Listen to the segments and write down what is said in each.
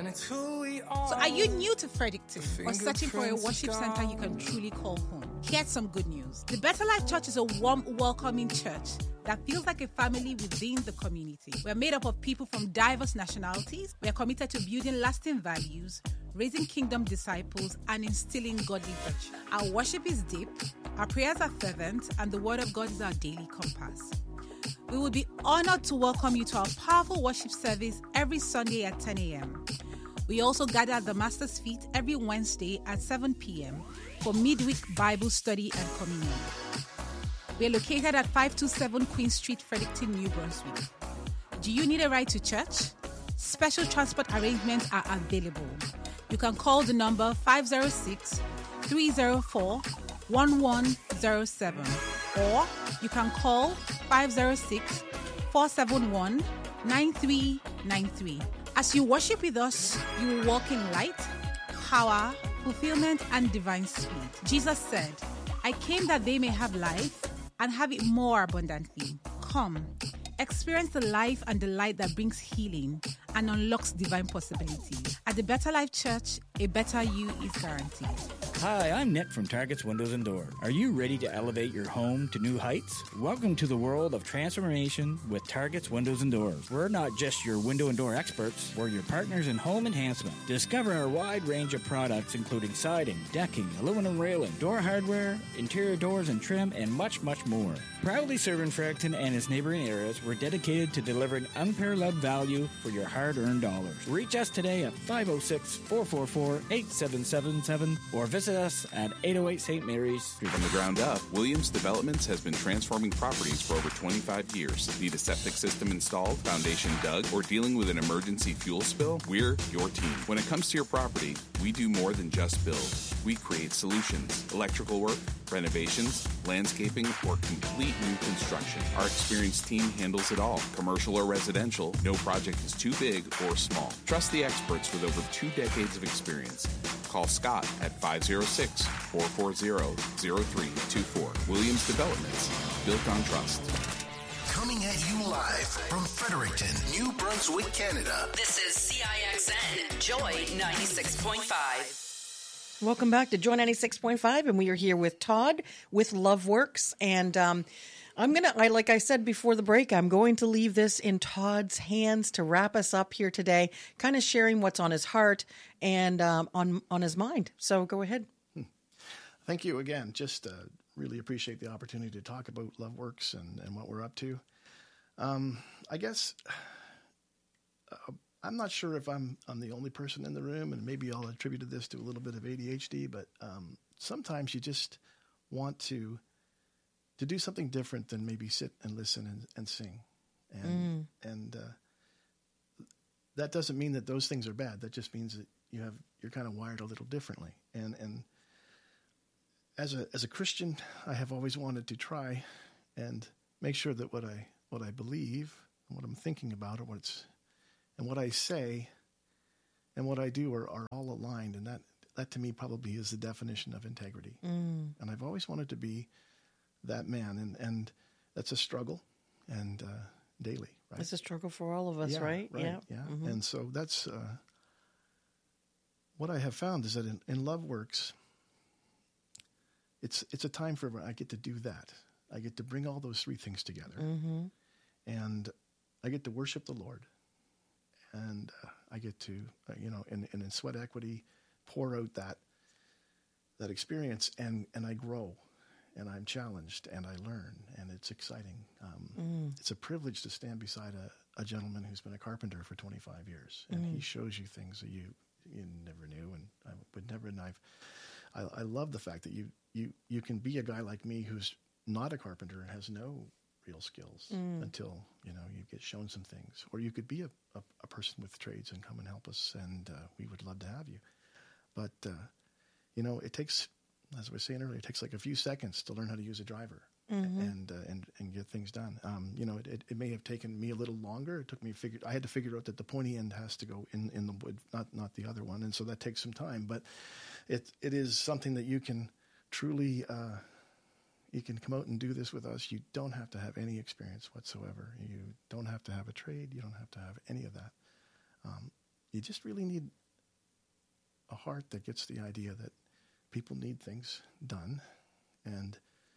it's who we are. So are you new to Fredericton or searching for a worship center you can truly call home? Here's some good news. The Better Life Church is a warm, welcoming church that feels like a family within the community. We're made up of people from diverse nationalities. We're committed to building lasting values, raising kingdom disciples, and instilling godly virtue. Our worship is deep, our prayers are fervent, and the word of God is our daily compass. We would be honored to welcome you to our powerful worship service every Sunday at 10 a.m. We also gather at the Master's Feet every Wednesday at 7 p.m. for midweek Bible study and communion. We are located at 527 Queen Street, Fredericton, New Brunswick. Do you need a ride to church? Special transport arrangements are available. You can call the number 506-304-1107 or you can call 506-471-9393. As you worship with us, you will walk in light, power, fulfillment, and divine speed. Jesus said, I came that they may have life and have it more abundantly. Come, experience the life and the light that brings healing and unlocks divine possibilities. At the Better Life Church, a better you is guaranteed. Hi, I'm Nick from Target's Windows and Doors. Are you ready to elevate your home to new heights? Welcome to the world of transformation with Target's Windows and Doors. We're not just your window and door experts, we're your partners in home enhancement. Discover our wide range of products including siding, decking, aluminum railing, door hardware, interior doors and trim, and much, much more. Proudly serving Fredericton and its neighboring areas, we're dedicated to delivering unparalleled value for your hard-earned dollars. Reach us today at 506-444-8777 or visit us at 808 St. Mary's Street. From the ground up, Williams Developments has been transforming properties for over 25 years. Need a septic system installed, foundation dug, or dealing with an emergency fuel spill? We're your team. When it comes to your property, we do more than just build. We create solutions, electrical work, renovations, landscaping, or complete new construction. Our experienced team handles it all. Commercial or residential, no project is too big or small. Trust the experts with over 2 decades of experience. Call Scott at 506-440-0324. Williams Developments, built on trust. Coming at you live from Fredericton, New Brunswick, Canada. This is CIXN Joy 96.5. Welcome back to Joy 96.5, and we are here with Todd with LoveWorks. And like I said before the break, I'm going to leave this in Todd's hands to wrap us up here today, kind of sharing what's on his heart and on his mind. So go ahead. Thank you again. Just really appreciate the opportunity to talk about LoveWorks and what we're up to. I guess I'm not sure if I'm the only person in the room, and maybe I'll attribute this to a little bit of ADHD, but sometimes you just want to do something different than maybe sit and listen and sing. And that doesn't mean that those things are bad. That just means that you're kind of wired a little differently. And as a Christian, I have always wanted to try and make sure that what I believe and what I'm thinking about and what I say and what I do are all aligned. And that to me probably is the definition of integrity. And I've always wanted to be that man. And that's a struggle and daily, right? It's a struggle for all of us, right? Yeah. Mm-hmm. And so that's what I have found is that in LoveWorks, it's a time for I get to do that. I get to bring all those three things together. Mm-hmm. And I get to worship the Lord. And I get to, in sweat equity, pour out that experience, and I grow, and I'm challenged, and I learn, and it's exciting. It's a privilege to stand beside a gentleman who's been a carpenter for 25 years, and he shows you things that you never knew, and I would never. And I love the fact that you can be a guy like me who's not a carpenter and has no real skills until you get shown some things, or you could be a person with trades and come and help us, and we would love to have you. But it takes, as I was saying earlier, it takes like a few seconds to learn how to use a driver and get things done. It may have taken me a little longer. It took me I had to figure out that the pointy end has to go in the wood, not the other one, and so that takes some time. But it is something that you can truly. You can come out and do this with us. You don't have to have any experience whatsoever. You don't have to have a trade. You don't have to have any of that. you just really need a heart that gets the idea that people need things done, and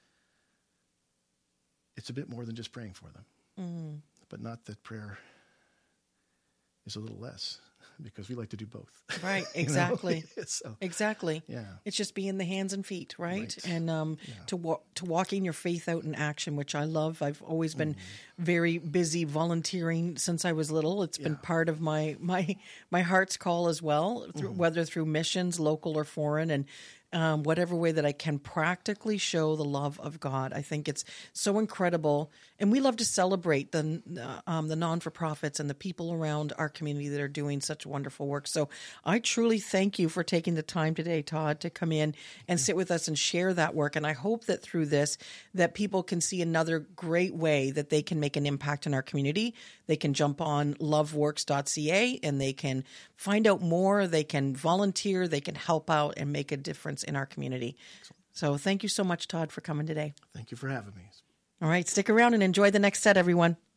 it's a bit more than just praying for them. But not that prayer is a little less, because we like to do both. Right, exactly. So, exactly. yeah. It's just being the hands and feet, right? Right. And to walking your faith out in action, which I love. I've always been very busy volunteering since I was little. It's been part of my heart's call as well, whether through missions, local or foreign, and whatever way that I can practically show the love of God. I think it's so incredible. And we love to celebrate the non-for-profits and the people around our community that are doing such wonderful work. So I truly thank you for taking the time today, Todd, to come in and sit with us and share that work. And I hope that through this, that people can see another great way that they can make an impact in our community. They can jump on loveworks.ca and they can find out more. They can volunteer. They can help out and make a difference in our community. So thank you so much, Todd, for coming today. Thank you for having me. All right, stick around and enjoy the next set, everyone.